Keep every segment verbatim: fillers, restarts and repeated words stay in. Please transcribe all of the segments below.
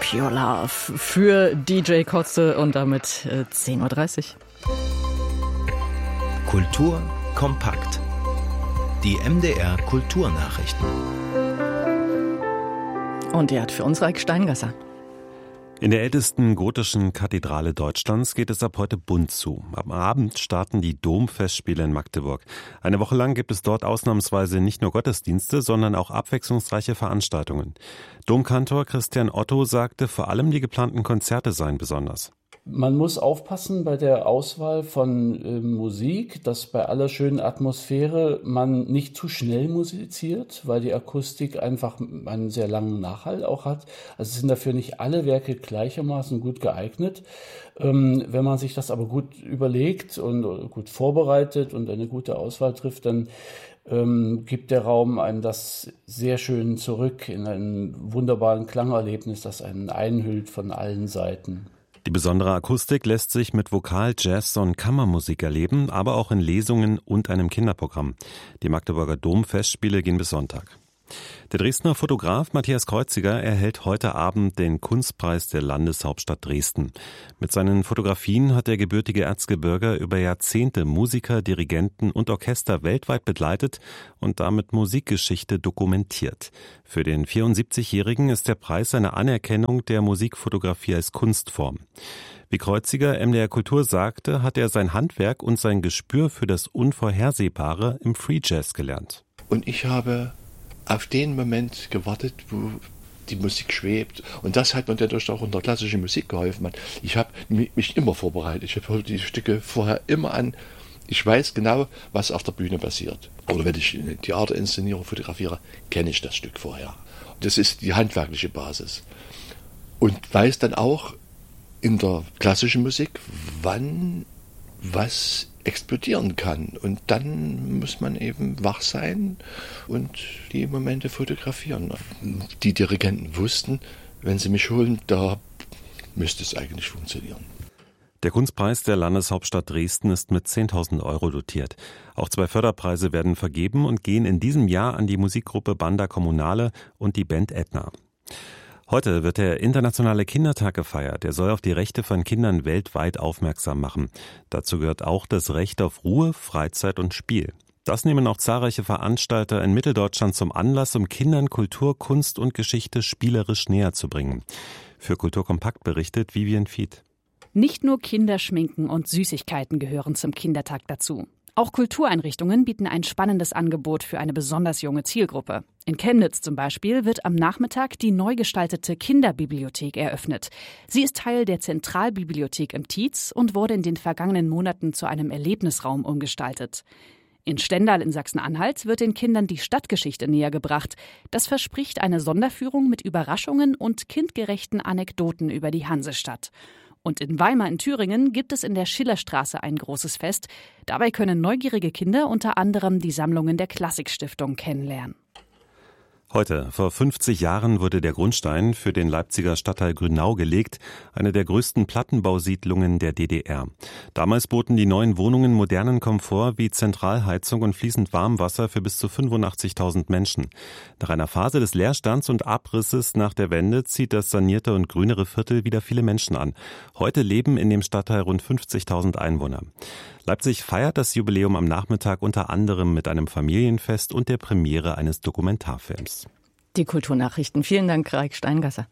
Pure Love für D J Kotze und damit äh, zehn Uhr dreißig. Kultur kompakt. Die M D R Kulturnachrichten. Und die hat für uns Raik Steingasser. In der ältesten gotischen Kathedrale Deutschlands geht es ab heute bunt zu. Am Abend starten die Domfestspiele in Magdeburg. Eine Woche lang gibt es dort ausnahmsweise nicht nur Gottesdienste, sondern auch abwechslungsreiche Veranstaltungen. Domkantor Christian Otto sagte, vor allem die geplanten Konzerte seien besonders. Man muss aufpassen bei der Auswahl von äh, Musik, dass bei aller schönen Atmosphäre man nicht zu schnell musiziert, weil die Akustik einfach einen sehr langen Nachhall auch hat. Also sind dafür nicht alle Werke gleichermaßen gut geeignet. Ähm, wenn man sich das aber gut überlegt und gut vorbereitet und eine gute Auswahl trifft, dann ähm, gibt der Raum einem das sehr schön zurück in einen wunderbaren Klangerlebnis, das einen einhüllt von allen Seiten. Die besondere Akustik lässt sich mit Vokal, Jazz und Kammermusik erleben, aber auch in Lesungen und einem Kinderprogramm. Die Magdeburger Domfestspiele gehen bis Sonntag. Der Dresdner Fotograf Matthias Kreuziger erhält heute Abend den Kunstpreis der Landeshauptstadt Dresden. Mit seinen Fotografien hat der gebürtige Erzgebirger über Jahrzehnte Musiker, Dirigenten und Orchester weltweit begleitet und damit Musikgeschichte dokumentiert. Für den vierundsiebzigjährigen ist der Preis eine Anerkennung der Musikfotografie als Kunstform. Wie Kreuziger M D R Kultur sagte, hat er sein Handwerk und sein Gespür für das Unvorhersehbare im Free Jazz gelernt. Und ich habe auf den Moment gewartet, wo die Musik schwebt. Und das hat mir dadurch auch in der klassischen Musik geholfen. Ich habe mich immer vorbereitet. Ich habe die Stücke vorher immer an. Ich weiß genau, was auf der Bühne passiert. Oder wenn ich eine Theaterinszenierung fotografiere, kenne ich das Stück vorher. Das ist die handwerkliche Basis. Und weiß dann auch in der klassischen Musik, wann was explodieren kann. Und dann muss man eben wach sein und die Momente fotografieren. Die Dirigenten wussten, wenn sie mich holen, da müsste es eigentlich funktionieren. Der Kunstpreis der Landeshauptstadt Dresden ist mit zehntausend Euro dotiert. Auch zwei Förderpreise werden vergeben und gehen in diesem Jahr an die Musikgruppe Banda Kommunale und die Band Ätna. Heute wird der Internationale Kindertag gefeiert. Er soll auf die Rechte von Kindern weltweit aufmerksam machen. Dazu gehört auch das Recht auf Ruhe, Freizeit und Spiel. Das nehmen auch zahlreiche Veranstalter in Mitteldeutschland zum Anlass, um Kindern Kultur, Kunst und Geschichte spielerisch näher zu bringen. Für Kultur Kompakt berichtet Vivian Fied. Nicht nur Kinderschminken und Süßigkeiten gehören zum Kindertag dazu. Auch Kultureinrichtungen bieten ein spannendes Angebot für eine besonders junge Zielgruppe. In Chemnitz zum Beispiel wird am Nachmittag die neu gestaltete Kinderbibliothek eröffnet. Sie ist Teil der Zentralbibliothek im Tietz und wurde in den vergangenen Monaten zu einem Erlebnisraum umgestaltet. In Stendal in Sachsen-Anhalt wird den Kindern die Stadtgeschichte nähergebracht. Das verspricht eine Sonderführung mit Überraschungen und kindgerechten Anekdoten über die Hansestadt. Und in Weimar in Thüringen gibt es in der Schillerstraße ein großes Fest. Dabei können neugierige Kinder unter anderem die Sammlungen der Klassikstiftung kennenlernen. Heute, vor fünfzig Jahren, wurde der Grundstein für den Leipziger Stadtteil Grünau gelegt, eine der größten Plattenbausiedlungen der D D R. Damals boten die neuen Wohnungen modernen Komfort wie Zentralheizung und fließend Warmwasser für bis zu fünfundachtzigtausend Menschen. Nach einer Phase des Leerstands und Abrisses nach der Wende zieht das sanierte und grünere Viertel wieder viele Menschen an. Heute leben in dem Stadtteil rund fünfzigtausend Einwohner. Leipzig feiert das Jubiläum am Nachmittag unter anderem mit einem Familienfest und der Premiere eines Dokumentarfilms. Die Kulturnachrichten. Vielen Dank, Raik Steingasser.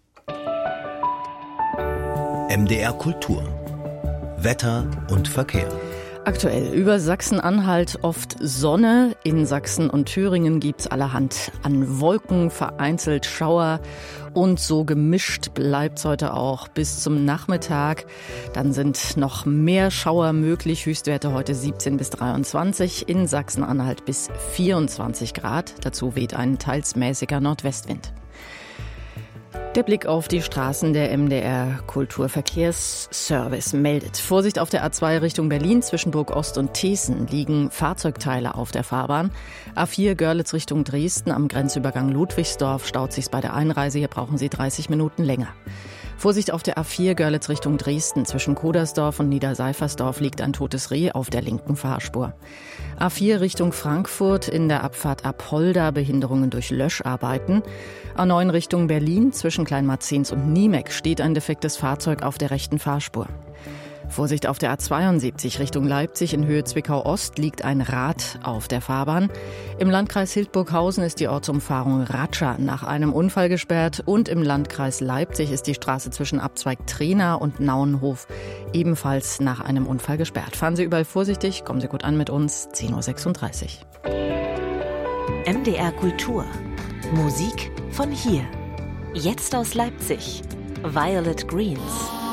M D R Kultur. Wetter und Verkehr. Aktuell über Sachsen-Anhalt oft Sonne. In Sachsen und Thüringen gibt's allerhand an Wolken, vereinzelt Schauer. Und so gemischt bleibt's heute auch bis zum Nachmittag. Dann sind noch mehr Schauer möglich. Höchstwerte heute siebzehn bis dreiundzwanzig. In Sachsen-Anhalt bis vierundzwanzig Grad. Dazu weht ein teils mäßiger Nordwestwind. Der Blick auf die Straßen. Der M D R Kulturverkehrsservice meldet: Vorsicht auf der A zwei Richtung Berlin. Zwischen Burg Ost und Thiessen liegen Fahrzeugteile auf der Fahrbahn. A vier Görlitz Richtung Dresden am Grenzübergang Ludwigsdorf staut sich's bei der Einreise. Hier brauchen Sie dreißig Minuten länger. Vorsicht auf der A vier Görlitz Richtung Dresden. Zwischen Kodersdorf und Niederseifersdorf liegt ein totes Reh auf der linken Fahrspur. A vier Richtung Frankfurt, in der Abfahrt Apolda Behinderungen durch Löscharbeiten. A neun Richtung Berlin, zwischen Kleinmarzens und Niemeck steht ein defektes Fahrzeug auf der rechten Fahrspur. Vorsicht auf der A zweiundsiebzig Richtung Leipzig in Höhe Zwickau-Ost liegt ein Rad auf der Fahrbahn. Im Landkreis Hildburghausen ist die Ortsumfahrung Ratscha nach einem Unfall gesperrt und im Landkreis Leipzig ist die Straße zwischen Abzweig Trena und Nauenhof ebenfalls nach einem Unfall gesperrt. Fahren Sie überall vorsichtig, kommen Sie gut an mit uns, zehn Uhr sechsunddreißig. M D R Kultur. Musik von hier. Jetzt aus Leipzig. Violet Greens.